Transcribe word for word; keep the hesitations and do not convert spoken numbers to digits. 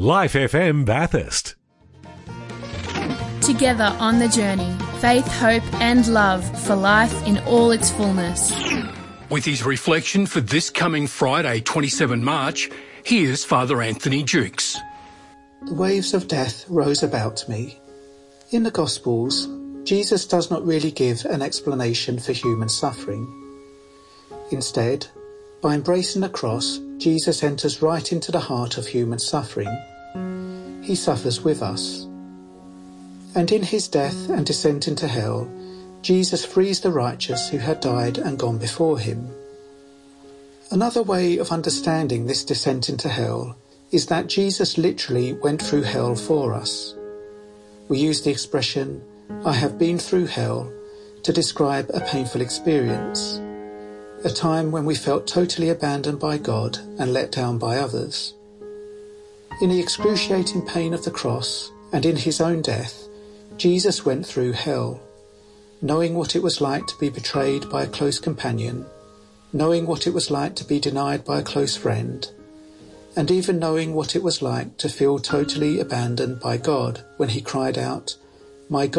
Life F M Bathurst. Together on the journey, faith, hope and love for life in all its fullness. With his reflection for this coming Friday, the twenty-seventh of March, here's Father Anthony Jukes. The waves of death rose about me. In the Gospels, Jesus does not really give an explanation for human suffering. Instead, by embracing the cross, Jesus enters right into the heart of human suffering. He suffers with us. And in his death and descent into hell, Jesus frees the righteous who had died and gone before him. Another way of understanding this descent into hell is that Jesus literally went through hell for us. We use the expression, "I have been through hell," to describe a painful experience, a time when we felt totally abandoned by God and let down by others. In the excruciating pain of the cross and in his own death, Jesus went through hell, knowing what it was like to be betrayed by a close companion, knowing what it was like to be denied by a close friend, and even knowing what it was like to feel totally abandoned by God when he cried out, "My God,